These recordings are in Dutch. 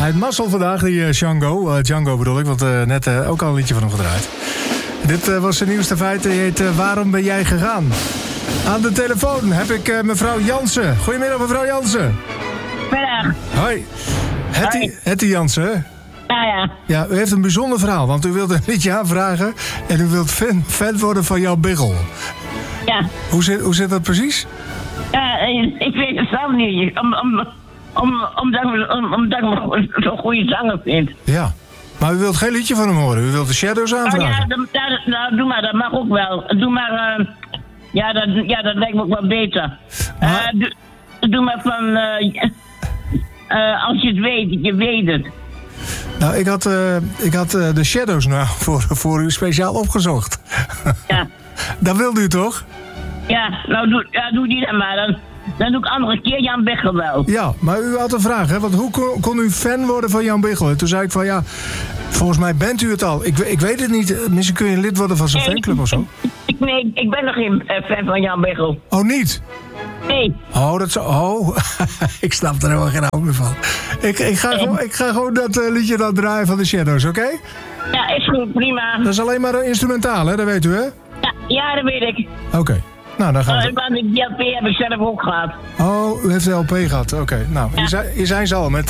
heeft mazzel vandaag, die Django. Django bedoel ik, want net ook al een liedje van hem gedraaid. Dit was zijn nieuwste feit. Die heet Waarom ben jij gegaan? Aan de telefoon heb ik mevrouw Jansen. Goedemiddag, mevrouw Jansen. Middag. Hoi. Hetty Jansen, hè? Ja. Ja, u heeft een bijzonder verhaal, want u wilt een liedje aanvragen en u wilt fan worden van jouw biggel. Ja. Hoe zit dat precies? Ja, ik weet het zelf niet. Omdat ik hem zo'n goede zanger vind. Ja, maar u wilt geen liedje van hem horen, u wilt de Shadows aanvragen. Nou, doe maar, dat mag ook wel. Doe maar, dat lijkt me ook wel beter. Maar... Doe maar van, als je het weet, je weet het. Nou, ik had de Shadows nou voor u speciaal opgezocht. Ja. Dat wilde u toch? Ja, nou doe die dan maar. Dan doe ik andere keer Jan Biggel wel. Ja, maar u had een vraag, hè? Want hoe kon u fan worden van Jan Biggel? En toen zei ik van ja, volgens mij bent u het al. Ik weet het niet. Misschien kun je lid worden van zijn fanclub of zo. Nee, ik ben nog geen fan van Jan Biggel. Oh, niet? Nee. Oh, dat zo. Oh, ik snap er helemaal geen hou meer van. Ik ga gewoon dat liedje dan draaien van de Shadows, oké? Ja, is goed, prima. Dat is alleen maar instrumentaal, hè? Dat weet u, hè? Ja, dat weet ik. Oké. Nou, dan gaan we. Want die LP heb ik zelf ook gehad. Oh, u heeft de LP gehad. Oké. Nou, Ja. hier zijn ze al met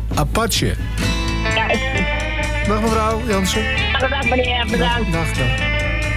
Apache. Ja, is goed. Dag mevrouw Jansen. Dag meneer, bedankt. Dag.